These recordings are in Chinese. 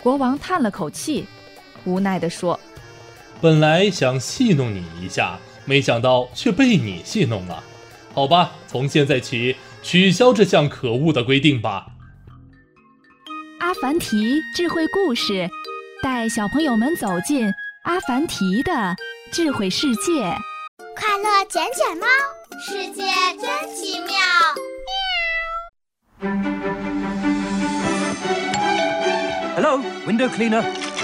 国王叹了口气，无奈地说： 本来想戏弄你一下，没想到却被你戏弄了。好吧，从现在起取消这项可恶的规定吧。 阿凡提智慧故事，带小朋友们走进阿凡提的智慧世界。 快乐捡捡猫，世界真奇妙。 Hello, window cleaner.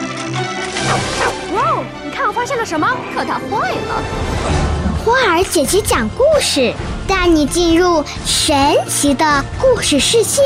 哇哦，你看我发现了什么？可它坏了。 花儿姐姐讲故事，带你进入神奇的故事世界。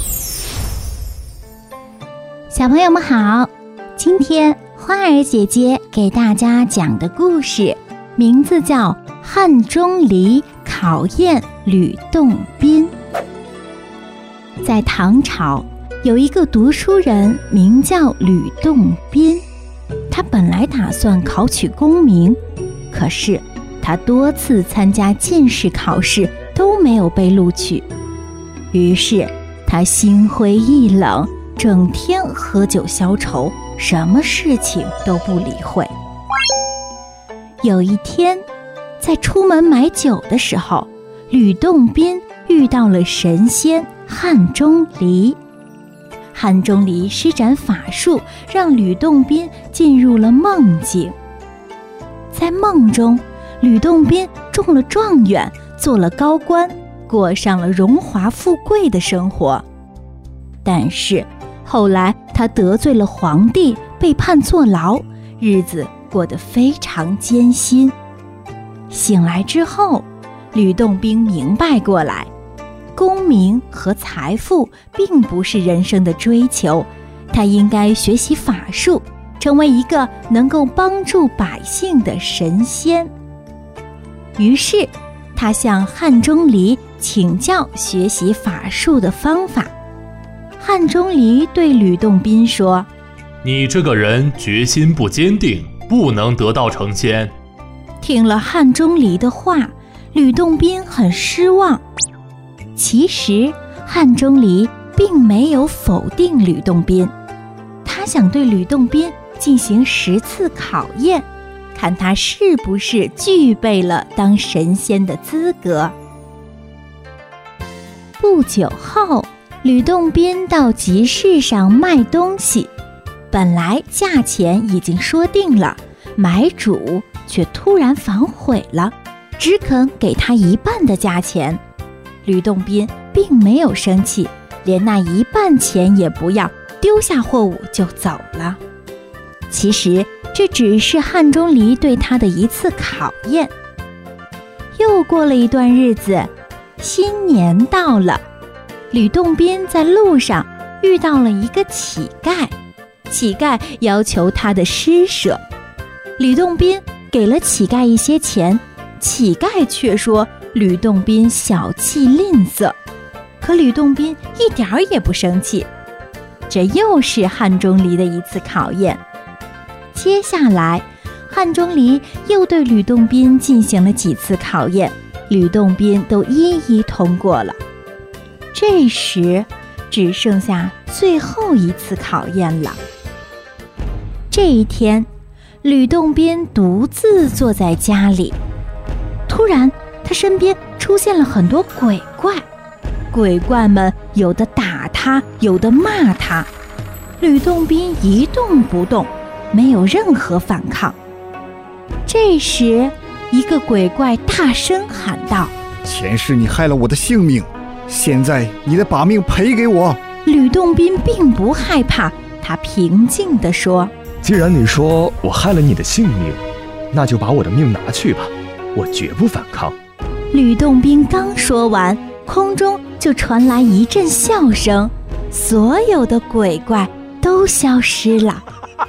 小朋友们好，今天花儿姐姐给大家讲的故事名字叫《汉钟离考验吕洞宾》。在唐朝，有一个读书人名叫吕洞宾，他本来打算考取功名，可是他多次参加进士考试都没有被录取，于是他心灰意冷，整天喝酒消愁，什么事情都不理会。有一天，在出门买酒的时候，吕洞宾遇到了神仙汉钟离。汉钟离施展法术，让吕洞宾进入了梦境。在梦中，吕洞宾中了状元，做了高官，过上了荣华富贵的生活。但是后来他得罪了皇帝，被判坐牢，日子过得非常艰辛。醒来之后，吕洞宾明白过来，功名和财富并不是人生的追求，他应该学习法术，成为一个能够帮助百姓的神仙。于是他向汉钟离请教学习法术的方法。汉钟离对吕洞宾说： 你这个人决心不坚定，不能得道成仙。 听了汉钟离的话，吕洞宾很失望。其实汉钟离并没有否定吕洞宾，他想对吕洞宾进行10次考验，看他是不是具备了当神仙的资格。不久后，吕洞宾到集市上卖东西，本来价钱已经说定了，买主却突然反悔了，只肯给他一半的价钱。吕洞宾并没有生气，连那一半钱也不要，丢下货物就走了。其实这只是汉钟离对他的一次考验。又过了一段日子，新年到了，吕洞宾在路上遇到了一个乞丐，乞丐要求他的施舍。吕洞宾给了乞丐一些钱，乞丐却说吕洞宾小气吝啬，可吕洞宾一点儿也不生气。这又是汉钟离的一次考验。接下来，汉钟离又对吕洞宾进行了几次考验，吕洞宾都一一通过了。这时只剩下最后一次考验了。这一天，吕洞宾独自坐在家里，突然他身边出现了很多鬼怪，鬼怪们有的打他，有的骂他。吕洞宾一动不动，没有任何反抗。这时，一个鬼怪大声喊道： 前世你害了我的性命，现在你得把命赔给我。 吕洞宾并不害怕，他平静地说： 既然你说我害了你的性命，那就把我的命拿去吧，我绝不反抗。 吕洞宾刚说完，空中就传来一阵笑声，所有的鬼怪都消失了。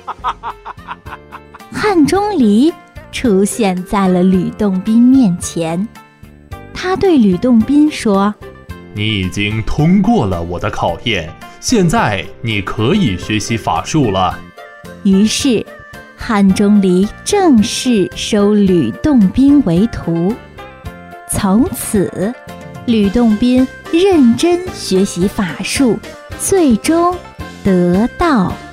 汉钟离出现在了吕洞宾面前，他对吕洞宾说： 你已经通过了我的考验，现在你可以学习法术了。 于是汉钟离正式收吕洞宾为徒。从此，吕洞宾认真学习法术，最终得道。